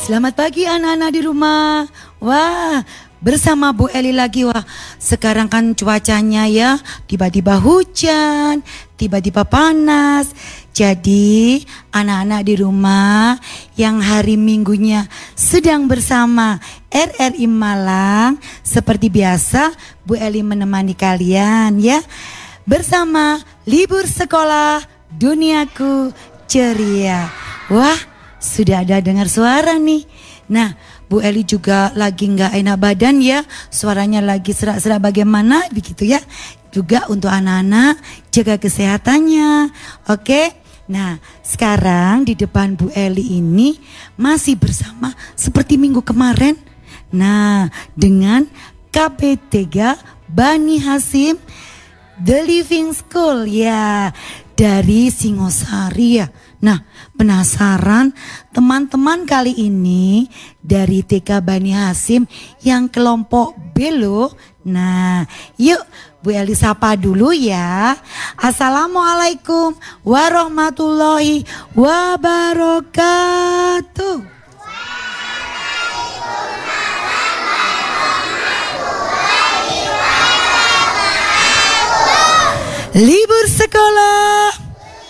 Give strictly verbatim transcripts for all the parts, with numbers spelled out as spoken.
Selamat pagi anak-anak di rumah. Wah, bersama Bu Eli lagi. Wah, sekarang kan cuacanya ya tiba-tiba hujan, tiba-tiba panas. Jadi anak-anak di rumah yang hari minggunya sedang bersama R R I Malang, seperti biasa Bu Eli menemani kalian ya, bersama libur sekolah Duniaku Ceria. Wah, sudah ada dengar suara nih. Nah, Bu Eli juga lagi nggak enak badan ya, suaranya lagi serak-serak bagaimana begitu ya. Juga untuk anak-anak jaga kesehatannya. Oke. Nah, sekarang di depan Bu Eli ini masih bersama seperti minggu kemarin. Nah, dengan K B tiga Bani Hasim The Living School ya, dari Singosari ya. Nah, penasaran teman-teman kali ini dari T K Bani Hasim yang kelompok B loh. Nah, yuk Bu Eli sapa dulu ya. Assalamualaikum warahmatullahi wabarakatuh. Libur sekolah.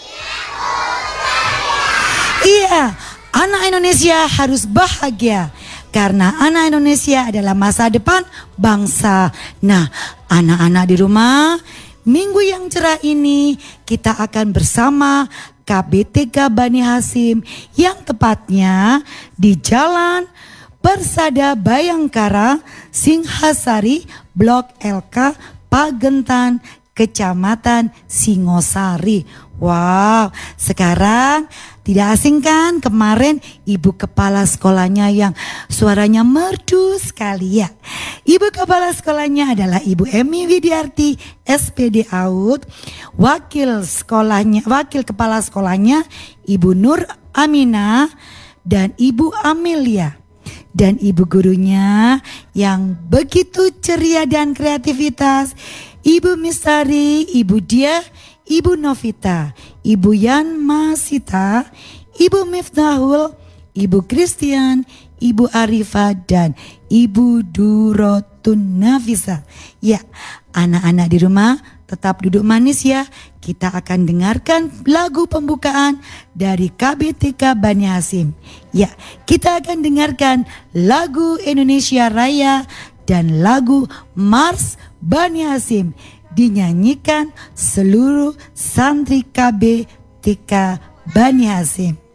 Iya, anak Indonesia harus bahagia karena anak Indonesia adalah masa depan bangsa. Nah, anak-anak di rumah, minggu yang cerah ini kita akan bersama K B tiga Bani Hasim yang tepatnya di Jalan Persada Bayangkara, Singhasari, Blok L K, Pagentan, Kecamatan Singosari. Wow, sekarang tidak asing kan kemarin ibu kepala sekolahnya yang suaranya merdu sekali ya. Ibu kepala sekolahnya adalah Ibu Emi Widiarti S P D A U D. Wakil sekolahnya, wakil kepala sekolahnya Ibu Nur Aminah dan Ibu Amelia. Dan ibu gurunya yang begitu ceria dan kreativitas, Ibu Mistari, Ibu Diah, Ibu Novita, Ibu Yan Masita, Ibu Miftahul, Ibu Christian, Ibu Arifah, dan Ibu Durotun Nafisa. Ya, anak-anak di rumah tetap duduk manis ya. Kita akan dengarkan lagu pembukaan dari K B tiga Bani Hasim. Ya, kita akan dengarkan lagu Indonesia Raya dan lagu Mars Bani Hasim, dinyanyikan seluruh santri K B tiga Bani Hasim.